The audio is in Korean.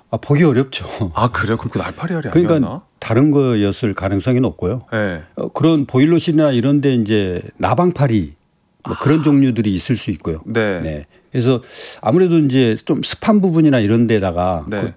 보기 어렵죠. 아 그래요? 그럼 그 날파리알이 그러니까 아니었나? 다른 거였을 가능성이 높고요. 네. 그런 보일러실이나 이런 데 이제 나방파리 뭐 그런 종류들이 있을 수 있고요. 네. 네. 그래서 아무래도 이제 좀 습한 부분이나 이런 데다가 네.